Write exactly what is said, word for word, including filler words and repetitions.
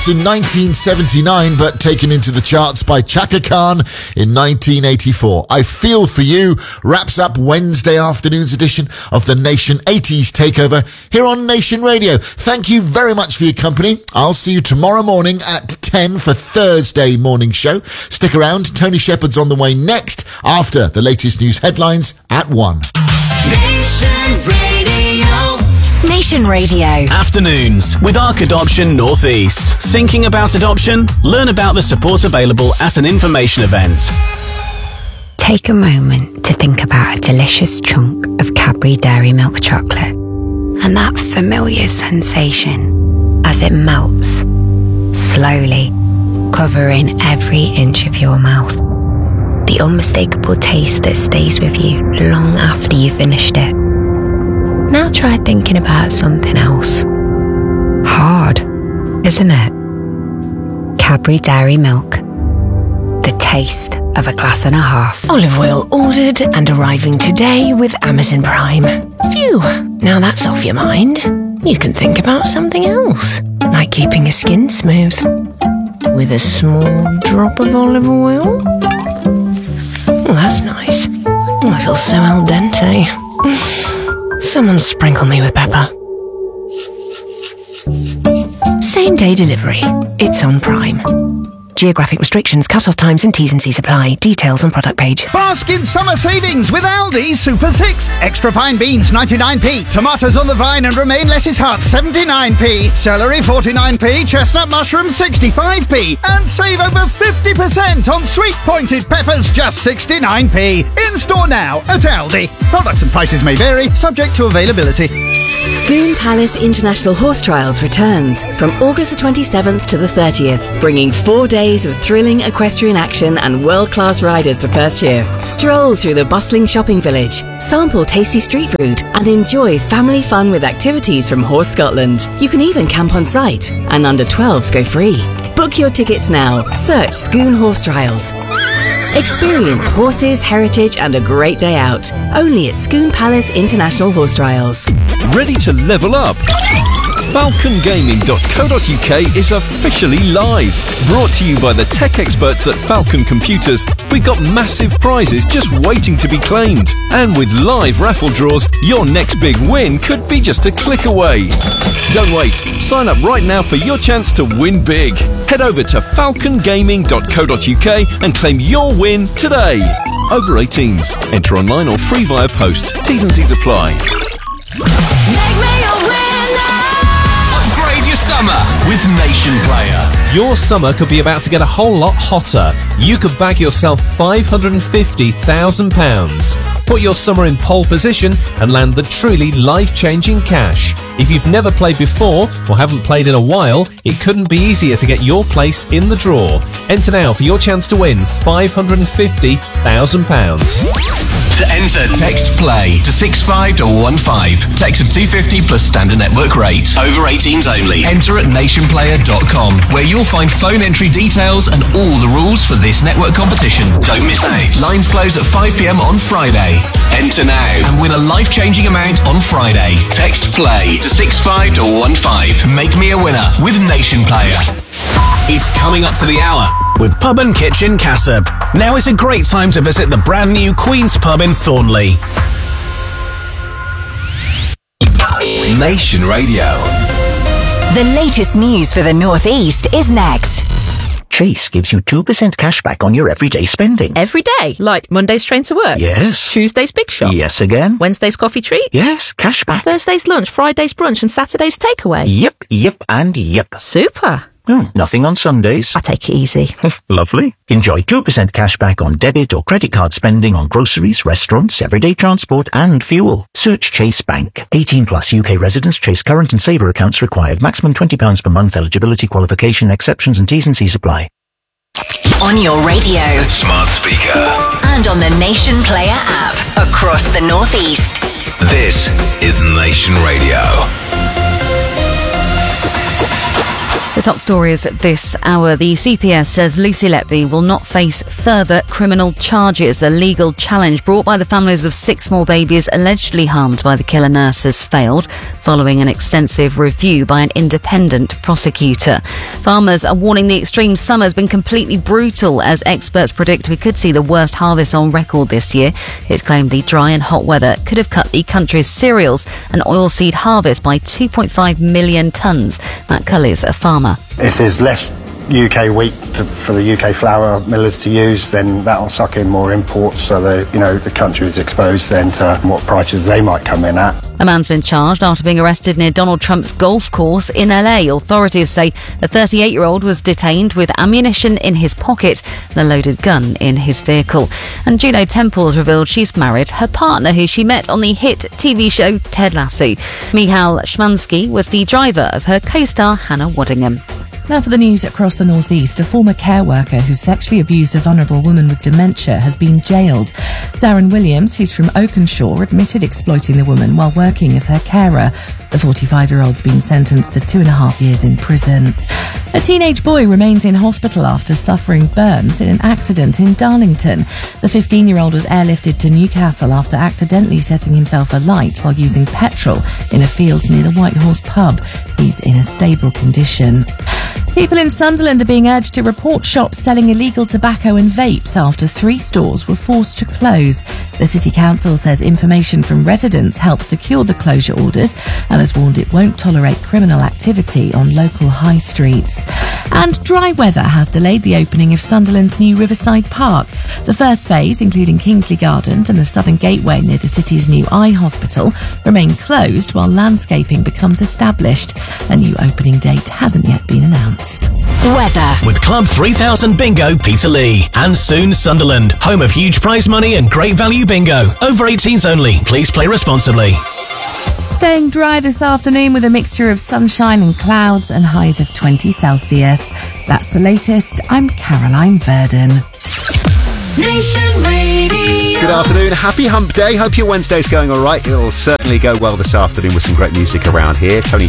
in nineteen seventy-nine, but taken into the charts by Chaka Khan in nineteen eighty-four. I Feel For You wraps up Wednesday afternoon's edition of the Nation eighties Takeover here on Nation Radio. Thank you very much for your company. I'll see you tomorrow morning at ten for Thursday morning show. Stick around. Tony Shepherd's on the way next after the latest news headlines at one. Nation Radio. Nation Radio. Afternoons with Arc Adoption Northeast. Thinking about adoption? Learn about the support available at an information event. Take a moment to think about a delicious chunk of Cadbury Dairy Milk chocolate and that familiar sensation as it melts, slowly, covering every inch of your mouth. The unmistakable taste that stays with you long after you've finished it. Now try thinking about something else. Hard, isn't it? Cadbury Dairy Milk. The taste of a glass and a half. Olive oil ordered and arriving today with Amazon Prime. Phew, now that's off your mind. You can think about something else, like keeping your skin smooth. With a small drop of olive oil. Oh, that's nice. Oh, I feel so al dente. Someone sprinkle me with pepper. Same day delivery. It's on Prime. Geographic restrictions, cut-off times and T's and C's apply. Details on product page. Bask in summer savings with Aldi Super six. Extra fine beans ninety-nine p. Tomatoes on the vine and romaine lettuce hearts seventy-nine p. Celery forty-nine p. Chestnut mushrooms sixty-five p. And save over fifty percent on sweet pointed peppers just sixty-nine p. In store now at Aldi. Products and prices may vary, subject to availability. Scone Palace International Horse Trials returns from August the twenty-seventh to the thirtieth, bringing four days of thrilling equestrian action and world-class riders to Perthshire. Stroll through the bustling shopping village, sample tasty street food, and enjoy family fun with activities from Horse Scotland. You can even camp on site, and under twelves go free. Book your tickets now. Search Scone Horse Trials. Experience horses, heritage and a great day out. Only at Scone Palace International Horse Trials. Ready to level up? falcon gaming dot co dot U K is officially live. Brought to you by the tech experts at Falcon Computers, we've got massive prizes just waiting to be claimed. And with live raffle draws, your next big win could be just a click away. Don't wait. Sign up right now for your chance to win big. Head over to falcon gaming dot co dot U K and claim your win today. Over eighteens. Enter online or free via post. T's and C's apply. Make me a winner. Upgrade your summer with Nation Player. Your summer could be about to get a whole lot hotter. You could bag yourself five hundred fifty thousand pounds. Put your summer in pole position and land the truly life-changing cash. If you've never played before or haven't played in a while, it couldn't be easier to get your place in the draw. Enter now for your chance to win five hundred fifty thousand pounds. To enter, text PLAY to six five one five. Text of two fifty plus standard network rate. Over eighteens only. Enter at nation player dot com, where you'll find phone entry details and all the rules for this network competition. Don't miss out. Lines close at five p m on Friday. Enter now and win a life-changing amount on Friday. Text PLAY to six five one five. Make me a winner with Nation Player. It's coming up to the hour with Pub and Kitchen Cassop. Now is a great time to visit the brand new Queen's Pub in Thornley. Nation Radio. The latest news for the North East is next. Chase gives you two percent cash back on your everyday spending. Every day? Like Monday's train to work? Yes. Tuesday's big shop? Yes again. Wednesday's coffee treat? Yes, cash back. Thursday's lunch, Friday's brunch and Saturday's takeaway? Yep, yep and yep. Super. Oh, nothing on Sundays. I take it easy. Lovely. Enjoy two percent cash back on debit or credit card spending on groceries, restaurants, everyday transport and fuel. Search Chase Bank. eighteen plus U K residents. Chase current and saver accounts required. Maximum twenty pounds per month. Eligibility, qualification, exceptions and T's and C's apply. On your radio. Smart speaker. And on the Nation Player app. Across the North East. This is Nation Radio. The top stories this hour. The C P S says Lucy Letby will not face further criminal charges. A legal challenge brought by the families of six more babies allegedly harmed by the killer nurse has failed, following an extensive review by an independent prosecutor. Farmers are warning the extreme summer has been completely brutal, as experts predict we could see the worst harvest on record this year. It's claimed the dry and hot weather could have cut the country's cereals and oilseed harvest by two point five million tonnes. Matt Cully's a farmer. If there's less U K wheat to, for the U K flour millers to use, then that'll suck in more imports, so the you know the country is exposed then to what prices they might come in at. A man's been charged after being arrested near Donald Trump's golf course in L A. Authorities say the thirty-eight-year-old was detained with ammunition in his pocket and a loaded gun in his vehicle. And Juno Temple's revealed she's married her partner, who she met on the hit T V show Ted Lasso. Michal Szmanski was the driver of her co-star Hannah Waddingham. Now for the news across the North East. A former care worker who sexually abused a vulnerable woman with dementia has been jailed. Darren Williams, who's from Oakenshaw, admitted exploiting the woman while working as her carer. The forty-five-year-old's been sentenced to two and a half years in prison. A teenage boy remains in hospital after suffering burns in an accident in Darlington. The fifteen-year-old was airlifted to Newcastle after accidentally setting himself alight while using petrol in a field near the White Horse pub. He's in a stable condition. People in Sunderland are being urged to report shops selling illegal tobacco and vapes after three stores were forced to close. The City Council says information from residents helped secure the closure orders and has warned it won't tolerate criminal activity on local high streets. And dry weather has delayed the opening of Sunderland's new Riverside Park. The first phase, including Kingsley Gardens and the Southern Gateway near the city's new eye hospital, remain closed while landscaping becomes established. A new opening date hasn't yet been announced. Weather. With Club three thousand Bingo Peterlee and soon Sunderland, home of huge prize money and great value bingo. Over eighteens only. Please play responsibly. Staying dry this afternoon with a mixture of sunshine and clouds and highs of twenty Celsius. That's the latest. I'm Caroline Verdon. Nation Radio. Good afternoon, happy hump day. Hope your Wednesday's going all right. It'll certainly go well this afternoon with some great music around here. Tony